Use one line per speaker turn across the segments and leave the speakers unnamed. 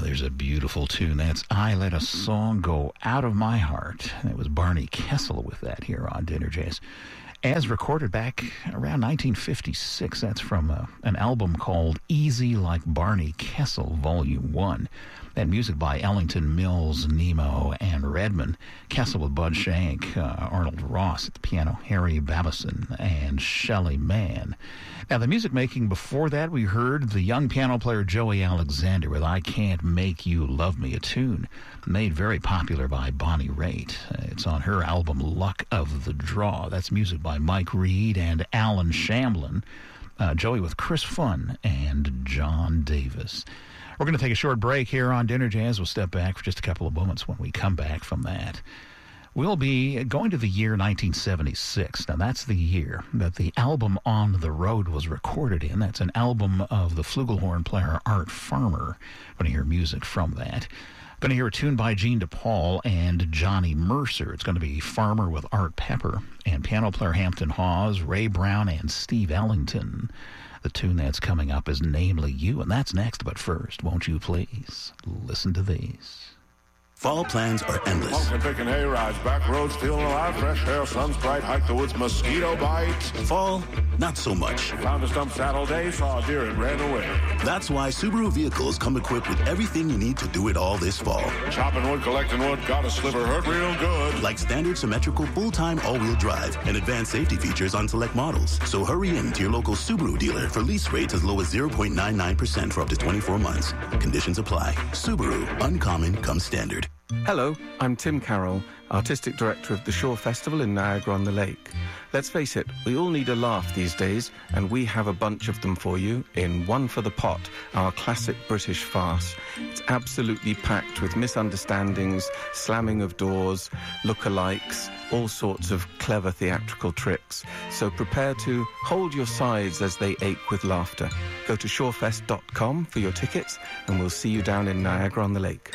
there's a beautiful tune. That's I Let a Song Go Out of My Heart. And it was Barney Kessel with that here on Dinner Jazz. As recorded back around 1956, that's from an album called Easy Like Barney Kessel, Volume 1. That music by Ellington, Mills, Nemo, and Redman. Kessel with Bud Shank, Arnold Ross at the piano, Harry Babison, and Shelley Mann. Now, the music making before that, we heard the young piano player Joey Alexander with I Can't Make You Love Me, a tune made very popular by Bonnie Raitt. It's on her album Luck of the Draw. That's music by Mike Reed and Alan Shamblin. Joey with Chris Funn and John Davis. We're going to take a short break here on Dinner Jazz. We'll step back for just a couple of moments when we come back from that. We'll be going to the year 1976. Now, that's the year that the album On the Road was recorded in. That's an album of the flugelhorn player Art Farmer. We're going to hear music from that. Going to hear a tune by Gene DePaul and Johnny Mercer. It's going to be Farmer with Art Pepper and piano player Hampton Hawes, Ray Brown, and Steve Ellington. The tune that's coming up is Namely You, and that's next. But first, won't you please listen to these?
Fall plans are endless.
Pumpkin picking hay rides, back roads feeling alive, fresh air, sun's bright, hike the woods, mosquito bites.
Fall, not so much.
Found a stump saddle day, saw a deer and ran away.
That's why Subaru vehicles come equipped with everything you need to do it all this fall.
Chopping wood, collecting wood, got a sliver, hurt real good.
Like standard symmetrical full-time all-wheel drive and advanced safety features on select models. So hurry in to your local Subaru dealer for lease rates as low as 0.99% for up to 24 months. Conditions apply. Subaru, uncommon comes standard.
Hello, I'm Tim Carroll, Artistic Director of the Shore Festival in Niagara-on-the-Lake. Let's face it, we all need a laugh these days, and we have a bunch of them for you in One for the Pot, our classic British farce. It's absolutely packed with misunderstandings, slamming of doors, lookalikes, all sorts of clever theatrical tricks. So prepare to hold your sides as they ache with laughter. Go to shorefest.com for your tickets, and we'll see you down in Niagara-on-the-Lake.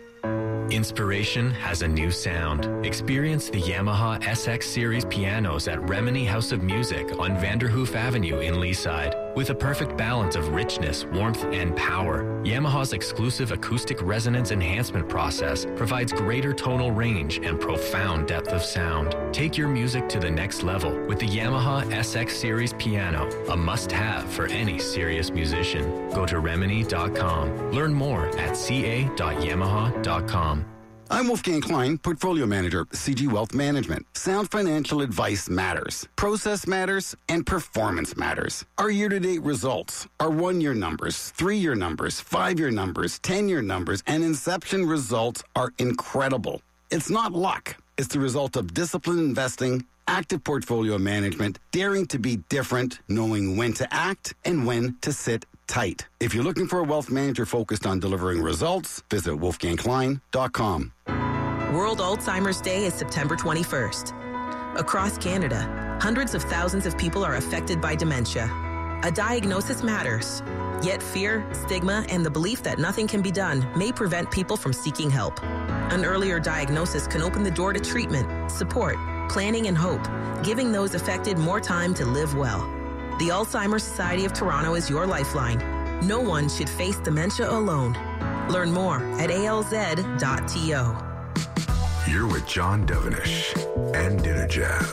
Inspiration has a new sound. Experience the Yamaha SX Series pianos at Remini House of Music on Vanderhoof Avenue in Leaside. With a perfect balance of richness, warmth, and power, Yamaha's exclusive acoustic resonance enhancement process provides greater tonal range and profound depth of sound. Take your music to the next level with the Yamaha SX Series piano, a must-have for any serious musician. Go to Remini.com. Learn more at ca.yamaha.com.
I'm Wolfgang Klein, Portfolio Manager, CG Wealth Management. Sound financial advice matters. Process matters, and performance matters. Our year-to-date results, our one-year numbers, 3-year numbers, 5-year numbers, 10-year numbers, and inception results are incredible. It's not luck. It's the result of disciplined investing, active portfolio management, daring to be different, knowing when to act and when to sit tight. If you're looking for a wealth manager focused on delivering results, visit wolfgangklein.com.
World Alzheimer's Day is September 21st. Across Canada, hundreds of thousands of people are affected by dementia. A diagnosis matters. Yet fear, stigma, and the belief that nothing can be done may prevent people from seeking help. An earlier diagnosis can open the door to treatment, support, planning, and hope, giving those affected more time to live well. The Alzheimer's Society of Toronto is your lifeline. No one should face dementia alone. Learn more at alz.to.
You're with John Devenish and Dinner Jazz.